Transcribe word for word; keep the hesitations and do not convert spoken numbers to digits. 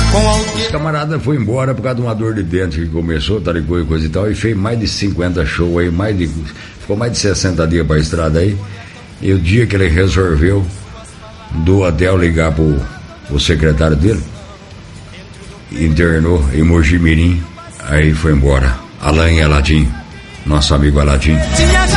Esse camarada foi embora por causa de uma dor de dente que começou, talicou e coisa e tal, e fez mais de cinquenta shows aí, mais de, ficou mais de sessenta dias pra estrada aí. E o dia que ele resolveu do hotel ligar pro, pro secretário dele, internou em Mojimirim, aí foi embora. Alain Aladim, nosso amigo Aladim.